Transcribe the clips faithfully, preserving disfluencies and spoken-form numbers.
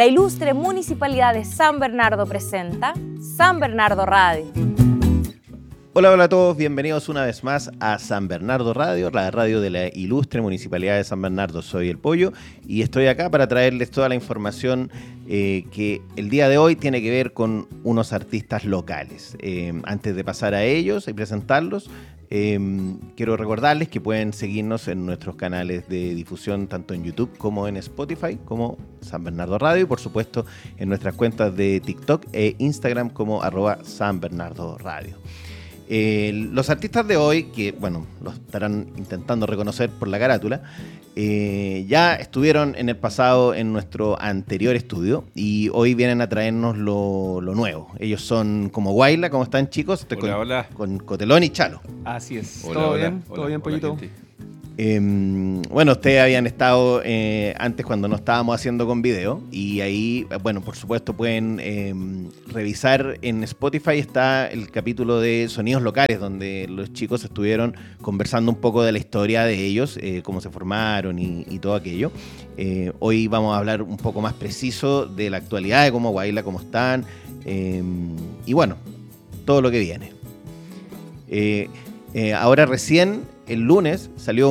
La ilustre Municipalidad de San Bernardo presenta San Bernardo Radio. Hola, hola a todos, bienvenidos una vez más a San Bernardo Radio, la radio de la ilustre Municipalidad de San Bernardo. Soy el Pollo y estoy acá para traerles toda la información eh, que el día de hoy tiene que ver con unos artistas locales. Eh, antes de pasar a ellos y presentarlos, eh, quiero recordarles que pueden seguirnos en nuestros canales de difusión tanto en YouTube como en Spotify, como San Bernardo Radio, y por supuesto en nuestras cuentas de TikTok e Instagram como arroba San Bernardo Radio. Eh, los artistas de hoy, que bueno, los estarán intentando reconocer por la carátula, eh, ya estuvieron en el pasado en nuestro anterior estudio y hoy vienen a traernos lo, lo nuevo. Ellos son como Guayla. ¿Cómo están, chicos? Estoy hola, con, hola. con Cotelón y Chalo. Así es. Hola, ¿Todo hola, bien? hola, ¿Todo bien, hola, Pollito? gente. Eh, bueno, ustedes habían estado eh, antes cuando no estábamos haciendo con video y ahí, bueno, por supuesto pueden eh, revisar en Spotify, está el capítulo de Sonidos Locales donde los chicos estuvieron conversando un poco de la historia de ellos, eh, cómo se formaron y, y todo aquello. Eh, hoy vamos a hablar un poco más preciso de la actualidad de cómo Guayla, cómo están eh, y bueno, todo lo que viene. Eh, eh, ahora recién el lunes salió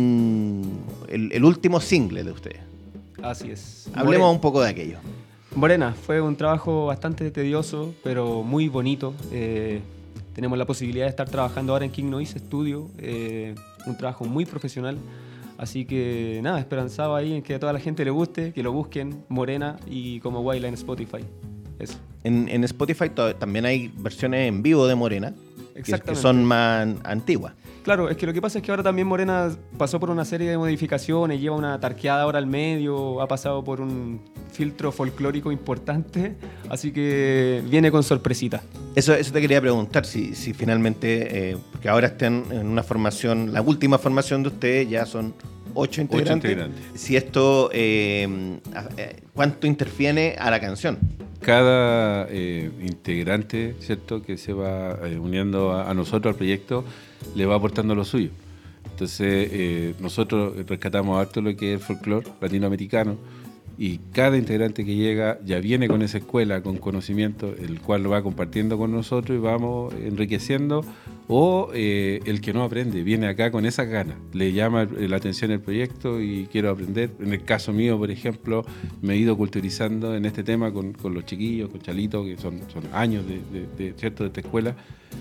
un el, el último single de ustedes. Así es. Hablemos Morena. un poco de aquello. Morena, fue un trabajo bastante tedioso, pero muy bonito. Eh, tenemos la posibilidad de estar trabajando ahora en King Noise Studio, eh, un trabajo muy profesional. Así que nada, esperanzado ahí en que a toda la gente le guste, que lo busquen, Morena y como Guayla en Spotify. Eso. En, en Spotify to- también hay versiones en vivo de Morena, que, que Exactamente. son más antiguas. Claro, es que lo que pasa es que ahora también Morena pasó por una serie de modificaciones, lleva una tarqueada ahora al medio, ha pasado por un filtro folclórico importante, así que viene con sorpresita. Eso, eso te quería preguntar, si, si finalmente, eh, porque ahora están en una formación, la última formación de ustedes ya son ocho integrantes. Ocho integrantes. Si esto, eh, eh, ¿cuánto interfiere a la canción? Cada eh, integrante, ¿cierto?, que se va eh, uniendo a, a nosotros, al proyecto, le va aportando lo suyo. Entonces, eh, nosotros rescatamos harto lo que es el folclore latinoamericano y cada integrante que llega ya viene con esa escuela, con conocimiento, el cual lo va compartiendo con nosotros y vamos enriqueciendo. O eh, el que no aprende, viene acá con esas ganas, le llama la atención el proyecto y quiero aprender. En el caso mío, por ejemplo, me he ido culturizando en este tema con, con los chiquillos, con Chalito, que son, son años de, de, de, ¿cierto?, de esta escuela.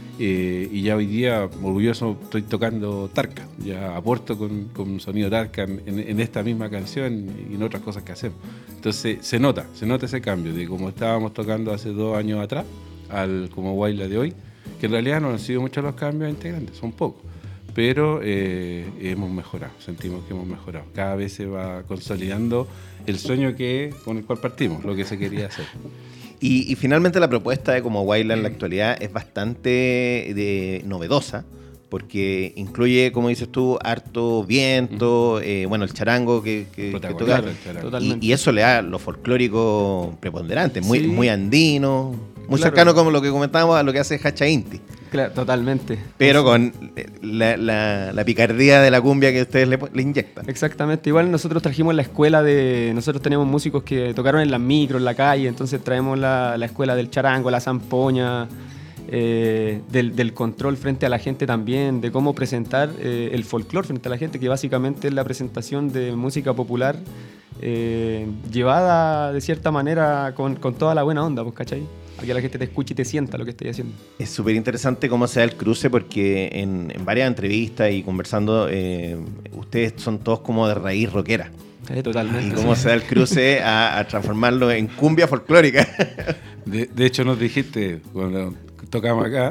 Eh, y ya hoy día, orgulloso, estoy tocando tarca, ya aporto con, con un sonido tarca en, en esta misma canción y en otras cosas que hacemos. Entonces se nota, se nota ese cambio de como estábamos tocando hace dos años atrás al como Guayla de hoy, que en realidad no han sido muchos los cambios integrantes, son pocos, pero eh, hemos mejorado, sentimos que hemos mejorado. Cada vez se va consolidando el sueño que con el cual partimos, lo que se quería hacer. Y, y finalmente la propuesta de como Guayla en la actualidad es bastante de, novedosa, porque incluye, como dices tú, harto viento, eh, bueno, el charango que, que, que toca, el charango. Totalmente. y, y eso le da lo folclórico preponderante, muy, Sí. muy andino, muy Claro. cercano como lo que comentábamos a lo que hace Hacha Inti, Claro, totalmente. pero con la, la, la picardía de la cumbia que ustedes le, le inyectan. Exactamente, igual nosotros trajimos la escuela de... Nosotros tenemos músicos que tocaron en las micros, en la calle, entonces traemos la, la escuela del charango, la zampoña, eh, del, del control frente a la gente también, de cómo presentar eh, el folclore frente a la gente, que básicamente es la presentación de música popular eh, llevada de cierta manera con, con toda la buena onda, pues, ¿cachai? Para que la gente te escuche y te sienta lo que estés haciendo. Es súper interesante cómo se da el cruce porque en, en varias entrevistas y conversando, eh, ustedes son todos como de raíz rockera. Eh, totalmente. Y cómo se da el cruce a, a transformarlo en cumbia folclórica. De, de hecho, nos dijiste cuando tocamos acá,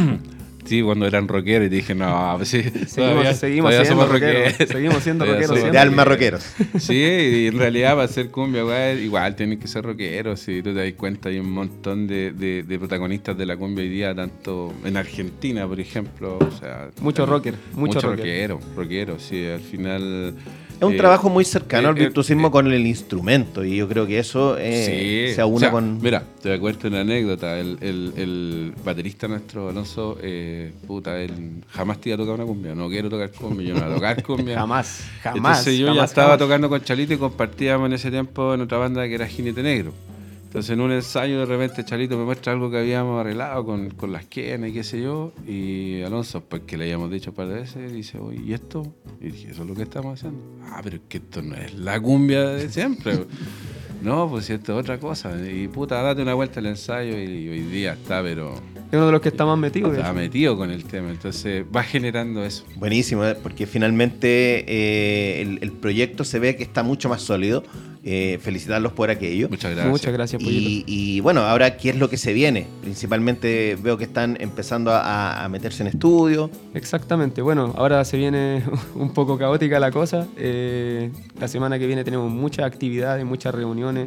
sí, cuando eran rockeros, y te dije, no, pues sí, Seguimos, todavía, seguimos todavía siendo somos rockeros. rockeros. Seguimos siendo Todavía rockeros somos De alma rockeros. rockeros. Sí, y en realidad para hacer cumbia, güey, igual tienen que ser rockeros. Si tú te das cuenta, hay un montón de, de, de protagonistas de la cumbia hoy día, tanto en Argentina, por ejemplo. O sea, Mucho hay rocker, mucho mucho rocker. rockero, rockero, sí, al final Es un eh, trabajo muy cercano eh, al virtuosismo eh, con el instrumento y yo creo que eso eh, Sí, se aúna o sea, con... Mira, te cuento una anécdota. El, el, el baterista nuestro, Alonso, eh, puta, él jamás te iba a tocar una cumbia. No quiero tocar cumbia, yo no voy a tocar cumbia. Jamás, jamás. Entonces yo ya jamás, estaba jamás. tocando con Chalito y compartíamos en ese tiempo en otra banda que era Jinete Negro. Entonces en un ensayo de repente Chalito me muestra algo que habíamos arreglado con, con las quenas y qué sé yo. Y Alonso, pues que le habíamos dicho un par de veces, dice, oye, ¿y esto? Y dije, eso es lo que estamos haciendo. Ah, pero es que esto no es la cumbia de siempre. No, pues esto es otra cosa. Y puta, date una vuelta al ensayo y hoy día está, pero... Es uno de los que está más metido. de Está hecho. metido con el tema. Entonces va generando eso. Buenísimo, ¿eh? Porque finalmente eh, el, el proyecto se ve que está mucho más sólido. Eh, felicitarlos por aquello. Muchas gracias. Muchas gracias, Pollito. Y, y bueno, ahora, ¿qué es lo que se viene? Principalmente veo que están empezando a, a meterse en estudio. Exactamente. Bueno, ahora se viene un poco caótica la cosa. Eh, la semana que viene tenemos muchas actividades, muchas reuniones,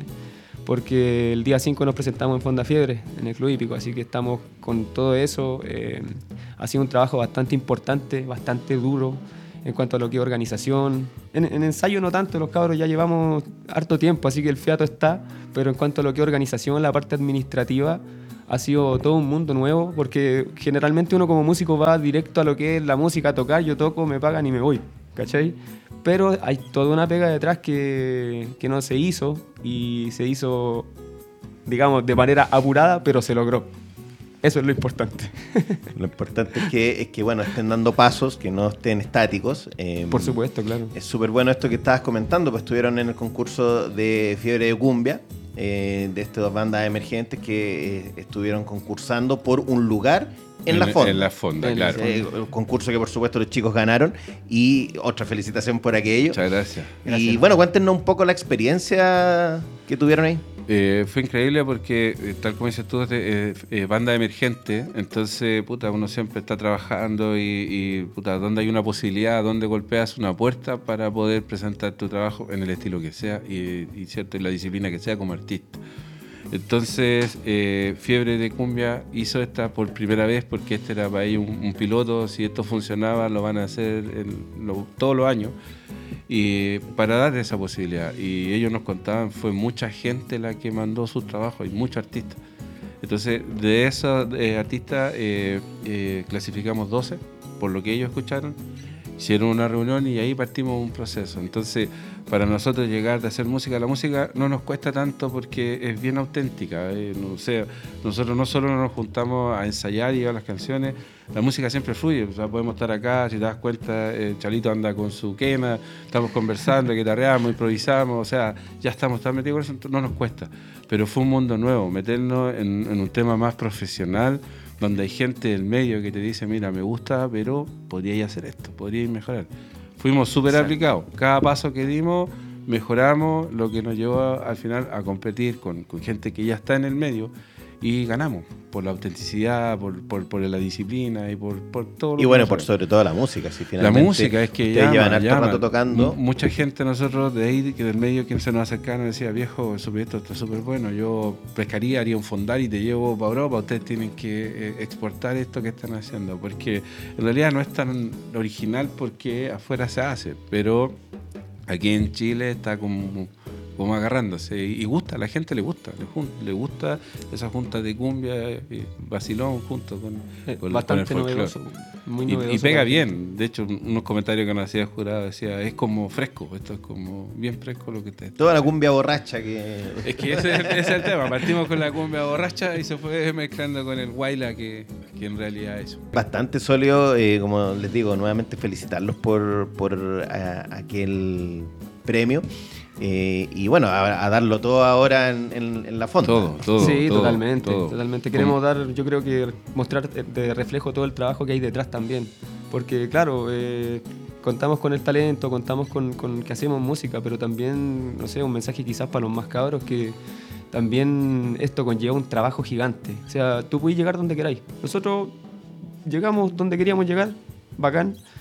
porque el día cinco nos presentamos en Fonda Fiebre, en el Club Hípico, así que estamos con todo eso. Eh, ha sido un trabajo bastante importante, bastante duro en cuanto a lo que es organización. En, en ensayo no tanto, los cabros ya llevamos harto tiempo, así que el fiato está, pero en cuanto a lo que es organización, la parte administrativa, ha sido todo un mundo nuevo, porque generalmente uno como músico va directo a lo que es la música, a tocar, yo toco, me pagan y me voy, ¿cachai? Pero hay toda una pega detrás que, que no se hizo, y se hizo, digamos, de manera apurada, pero se logró. Eso es lo importante. Lo importante es que, es que bueno, estén dando pasos, que no estén estáticos. Eh, Por supuesto, claro. Es súper bueno esto que estabas comentando, pues estuvieron en el concurso de Fiebre de Cumbia, eh, de estas dos bandas emergentes que eh, estuvieron concursando por un lugar en, la fonda. En la fonda, En la claro. Eh, el concurso que por supuesto los chicos ganaron y otra felicitación por aquello. Muchas gracias. Y Gracias. bueno, cuéntenos un poco la experiencia que tuvieron ahí. Eh, fue increíble porque, eh, tal como dices tú, es de, eh, eh, banda emergente, entonces, puta, uno siempre está trabajando y, y, puta, donde hay una posibilidad, donde golpeas una puerta para poder presentar tu trabajo en el estilo que sea y, y cierto, en la disciplina que sea como artista. Entonces, eh, Fiebre de Cumbia hizo esta por primera vez porque este era para ellos un, un piloto. Si esto funcionaba, lo van a hacer en lo- todos los años. Y para dar esa posibilidad. Y ellos nos contaban, fue mucha gente la que mandó sus trabajos, hay muchos artistas. Entonces, de esos eh, artistas eh, eh, clasificamos doce, por lo que ellos escucharon. Hicieron una reunión y ahí partimos un proceso. Entonces, para nosotros llegar de hacer música, la música no nos cuesta tanto porque es bien auténtica. Eh, no, o sea, nosotros no solo nos juntamos a ensayar y llevar las canciones, la música siempre fluye. O sea, podemos estar acá, si te das cuenta, eh, Chalito anda con su quena, estamos conversando, guitarreamos, improvisamos, o sea, ya estamos tan metidos con eso, entonces no nos cuesta. Pero fue un mundo nuevo, meternos en, en un tema más profesional, donde hay gente del medio que te dice, mira, me gusta, pero podríais hacer esto, podríais mejorar. Fuimos súper aplicados. Cada paso que dimos, mejoramos, lo que nos llevó al final a competir con, con gente que ya está en el medio y ganamos por la autenticidad, por, por, por la disciplina y por, por todo lo Y que bueno, nos por hace. sobre todo la música. Si La finalmente música es que ustedes llama, llevan harto llama. rato tocando. M- Mucha gente nosotros de ahí, que del medio, que se nos acercaron, decía, viejo, su proyecto está súper bueno, yo pescaría, haría un fondar y te llevo para Europa, ustedes tienen que eh, exportar esto que están haciendo, porque en realidad no es tan original porque afuera se hace, pero aquí en Chile está como, como agarrándose y, y gusta, a la gente le gusta, le, jun- le gusta esa junta de cumbia y vacilón junto con, Eh, con, Bastante con el folclore. novedoso. Muy Y, novedoso. y pega para- bien. De hecho, unos comentarios que nos hacía el jurado decía, es como fresco, esto es como bien fresco lo que te... Toda la cumbia borracha que... Es que ese, es el- ese es el tema. Partimos con la cumbia borracha y se fue mezclando con el guayla que, que en realidad es. Bastante sólido, eh, como les digo, nuevamente felicitarlos por, por a- aquel premio. Eh, y bueno, a, a darlo todo ahora en, en- en la fonda. Todo, todo. Sí, todo, totalmente, todo. totalmente. Queremos dar, yo creo que mostrar de- de reflejo todo el trabajo que hay detrás también. Porque claro, eh, contamos con el talento, contamos con, con que hacemos música, pero también, no sé, un mensaje quizás para los más cabros que también esto conlleva un trabajo gigante. O sea, tú puedes llegar donde queráis. Nosotros llegamos donde queríamos llegar, bacán,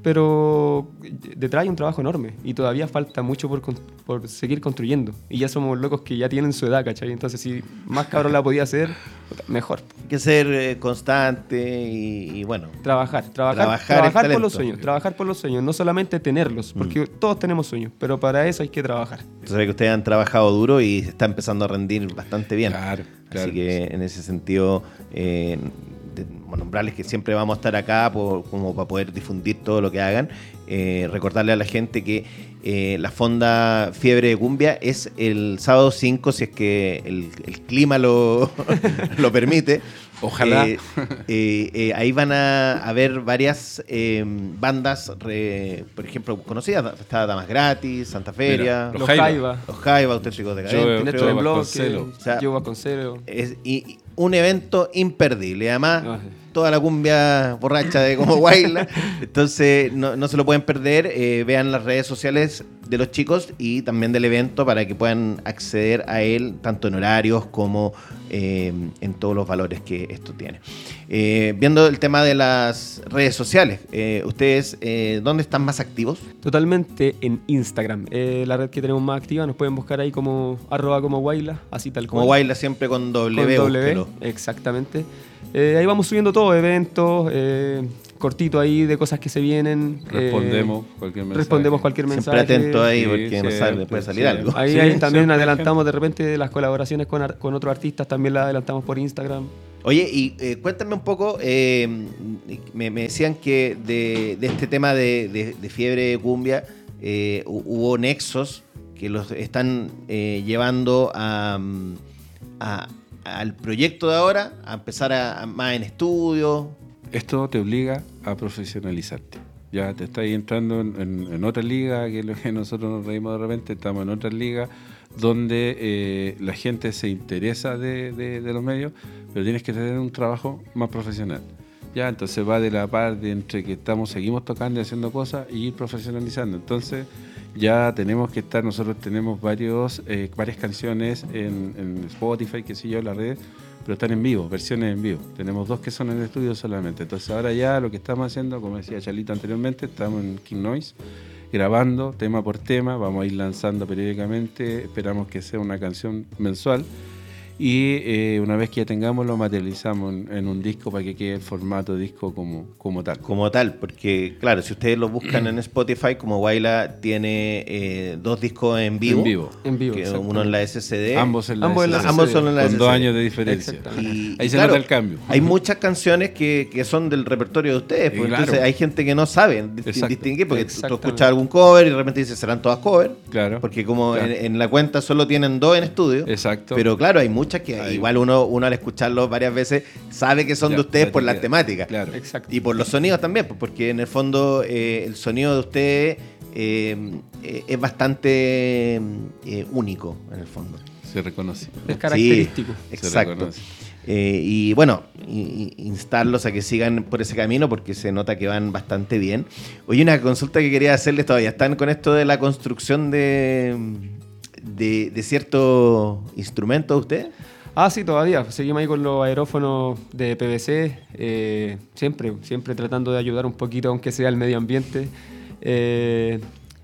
pero detrás hay un trabajo enorme y todavía falta mucho por, con- por seguir construyendo. Y ya somos locos que ya tienen su edad, ¿cachai? Entonces, si más cabrón la podía hacer, puta, mejor. Hay que ser eh, constante y, y bueno, Trabajar, trabajar, Trabajar trabajar, el por talento. los sueños, trabajar por los sueños, no solamente tenerlos, porque todos tenemos sueños, pero para eso hay que trabajar. se ve que ustedes han trabajado duro y se está empezando a rendir bastante bien. Claro, claro. Así que en ese sentido, eh, de- bueno, nombrarles que siempre vamos a estar acá por- como para poder difundir todo lo que hagan. Eh, recordarle a la gente que eh, la fonda Fiebre de Cumbia es el sábado cinco, si es que el, el clima lo, lo permite. Ojalá. Eh, eh, eh, ahí van a haber varias eh, bandas, re- por ejemplo, conocidas. Está Damas Gratis, Santa Feria, Mira, Los Los Jaiba. Jaiba, Los Jaiba, Auténticos Decadentes. Yo- Néstor en bloque, Vasconcelos. O sea, yo Vasconcelos. Es y, y un evento imperdible. Además, Ah, toda la cumbia borracha de como Guayla. Entonces, no, no se lo pueden perder. Eh, vean las redes sociales de los chicos y también del evento para que puedan acceder a él, tanto en horarios como eh, en todos los valores que esto tiene. Eh, viendo el tema de las redes sociales, eh, ¿ustedes eh, dónde están más activos? Totalmente en Instagram, eh, la red que tenemos más activa, nos pueden buscar ahí como arroba como Guayla, así tal Como cual. Guayla siempre con Con W. W, búsquelo. exactamente. Eh, ahí vamos subiendo todo, eventos, eh, cortito ahí de cosas que se vienen. eh, Respondemos cualquier mensaje. respondemos cualquier mensaje. Siempre atento ahí Sí, porque no siempre, sale, puede salir siempre. algo. Ahí, Sí, ahí también siempre, adelantamos de repente las colaboraciones con, ar- con otros artistas, también las adelantamos por Instagram. Oye, y eh, cuéntame un poco, eh, me, me decían que de, de este tema de, de- de fiebre de cumbia eh, hu- hubo nexos que los están eh, llevando a, mm, a- al proyecto de ahora, a empezar a, a más en estudio. Esto te obliga a profesionalizarte. Ya te estás entrando en, en- en otra liga, que es lo que nosotros nos reímos de repente, estamos en otra liga donde eh, la gente se interesa de, de- de los medios, pero tienes que tener un trabajo más profesional. Ya, entonces va de la par de entre que estamos, seguimos tocando y haciendo cosas y ir profesionalizando. Entonces ya tenemos que estar, nosotros tenemos varios, eh, varias canciones en, en Spotify, qué sé yo, las redes, pero están en vivo, versiones en vivo. Tenemos dos que son en el estudio solamente. Entonces ahora ya lo que estamos haciendo, como decía Charlito anteriormente, estamos en King Noise, grabando tema por tema, vamos a ir lanzando periódicamente, esperamos que sea una canción mensual. Y eh, una vez que ya tengamos, lo materializamos en, en un disco para que quede el formato disco como, como tal. Como tal, porque claro, si ustedes lo buscan en Spotify, como Guayla tiene eh, dos discos en vivo, En vivo. En vivo. que exactamente. uno en la S C D, Ambos en la Ambos en la S C D. ambos son en la Con S C D. dos años de diferencia. Exactamente. Y- Ahí y se claro, nota el cambio. Hay muchas canciones que, que son del repertorio de ustedes, Eh, pues, claro. entonces hay gente que no sabe di- Exacto. distinguir, porque tú- tú Exactamente. escuchas algún cover y de repente dices, serán todas covers, Claro. porque como Claro. en, en la cuenta solo tienen dos en estudio, Exacto. pero claro, hay muchas que Ahí. igual uno, uno al escucharlos varias veces sabe que son Ya, de ustedes ya por te las queda. temáticas. Claro. Exacto. Y por los sonidos también, pues, porque en el fondo eh, el sonido de ustedes eh, eh, es bastante eh, único, en el fondo. Se reconoce. Es característico. Sí, Se exacto. reconoce. Eh, y bueno, y- y instarlos a que sigan por ese camino porque se nota que van bastante bien. Oye, una consulta que quería hacerles todavía. ¿Están con esto de la construcción de, de, de ciertos instrumentos ustedes? Ah, sí, todavía. Seguimos ahí con los aerófonos de P V C, eh, siempre, siempre tratando de ayudar un poquito, aunque sea al medio ambiente. Eh,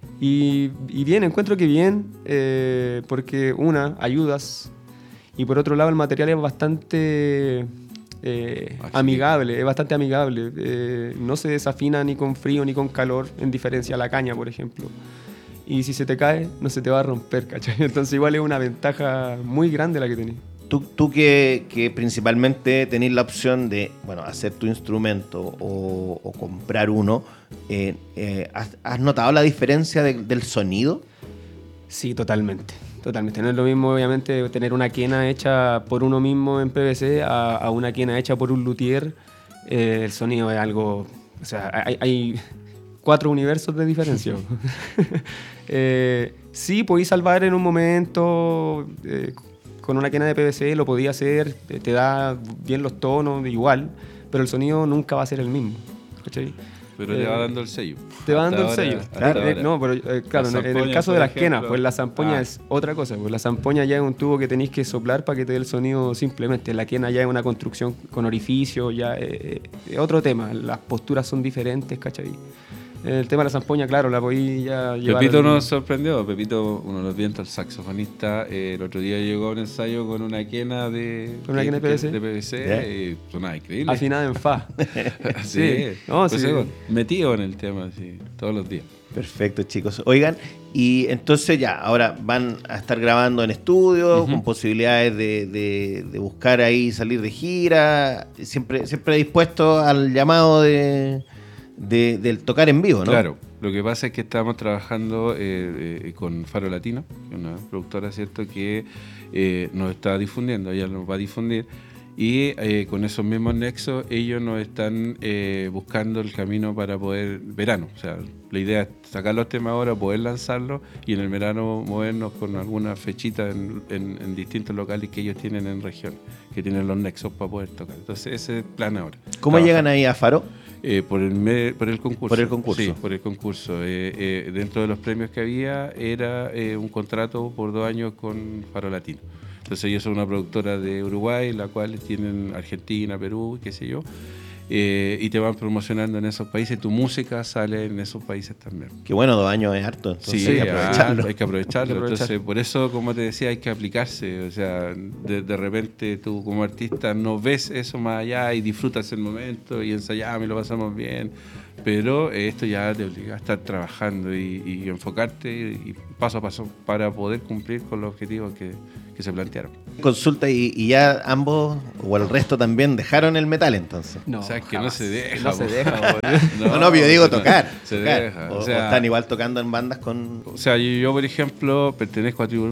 y, y bien, encuentro que bien, eh, porque una, ayudas, y por otro lado el material es bastante eh, Achique. amigable, es bastante amigable. Eh, no se desafina ni con frío ni con calor, en diferencia a la caña, por ejemplo. Y si se te cae, no se te va a romper, ¿cachai? Entonces igual es una ventaja muy grande la que tenés. Tú, tú que, que principalmente tenés la opción de, bueno, hacer tu instrumento o, o comprar uno, eh, eh, ¿has, has notado la diferencia de- del sonido? Sí, totalmente. Totalmente. No es lo mismo, obviamente, tener una quena hecha por uno mismo en P V C a, a una quena hecha por un luthier. Eh, el sonido es algo... O sea, hay, hay cuatro universos de diferencia. eh, sí, podéis salvar en un momento... eh, con una quena de P V C lo podía hacer, te, te da bien los tonos, igual, pero el sonido nunca va a ser el mismo. ¿Cachai? Pero Eh, te va dando el sello. Te va Hasta dando el ahora- sello. hasta Claro, eh, ahora. no, pero eh, claro, La en- en el zampoña, caso por de las ejemplo. quenas, pues la zampoña Ah. es otra cosa. Pues la zampoña ya es un tubo que tenéis que soplar para que te dé el sonido simplemente. La quena ya es una construcción con orificio, ya es otro tema. Las posturas son diferentes, ¿cachai? El tema de la zampoña, claro, la podí ya llevar. Pepito al- nos sorprendió. Pepito, uno de los vientos, el saxofonista, eh, el otro día llegó a un ensayo con una quena de, ¿Con una quena de que- P V C? de P V C Ya. y sonaba increíble. Afinada en fa. sí, Sí. No, pues sí. eso, metido en el tema, sí, todos los días. Perfecto, chicos. Oigan, y entonces ya, ahora van a estar grabando en estudio, Ujú. con posibilidades de, de- de buscar ahí salir de gira, siempre, siempre dispuesto al llamado de, de- del tocar en vivo, ¿no? Claro, lo que pasa es que estamos trabajando eh, eh, con Faro Latino, una productora, ¿cierto?, que eh, nos está difundiendo, ella nos va a difundir, y eh, con esos mismos nexos ellos nos están eh, buscando el camino para poder, verano, o sea, la idea es sacar los temas ahora, poder lanzarlos y en el verano movernos con alguna fechita en, en- en distintos locales que ellos tienen en regiones, que tienen los nexos para poder tocar. Entonces ese es el plan ahora. ¿Cómo Trabajar. llegan ahí a Faro? Eh, por, el me- por el concurso. Por el concurso. Sí, por el concurso. Eh, eh, dentro de los premios que había era eh, un contrato por dos años con Faro Latino. Entonces ellos son una productora de Uruguay, la cual tienen Argentina, Perú, qué sé yo, eh, y te van promocionando en esos países. Tu música sale en esos países también. Que bueno, dos años es harto, entonces Sí, hay que ah, aprovecharlo. hay que aprovecharlo. Hay que aprovechar. Entonces, por eso, como te decía, hay que aplicarse. O sea, de, de repente tú como artista no ves eso más allá y disfrutas el momento y ensayamos y lo pasamos bien. Pero eh, esto ya te obliga a estar trabajando y, y enfocarte y, y paso a paso para poder cumplir con los objetivos que, que se plantearon. Consulta y, y ya ambos, o el resto también, dejaron el metal entonces. No, o sea, que no jamás. se deja. No se po. deja, po. No, no, pero yo digo no, tocar. Se tocar. deja. O, O o sea, están igual tocando en bandas con... o sea, yo, yo, por ejemplo, pertenezco a Tribu